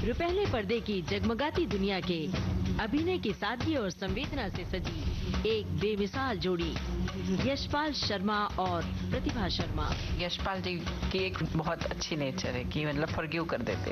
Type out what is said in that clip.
रुपहले पर्दे की जगमगाती दुनिया के अभिनय की सादगी और संवेदना से सजी एक बेमिसाल जोड़ी, यशपाल शर्मा और प्रतिभा शर्मा। यशपाल जी की एक बहुत अच्छी नेचर है कि मतलब फॉरगिव कर देते।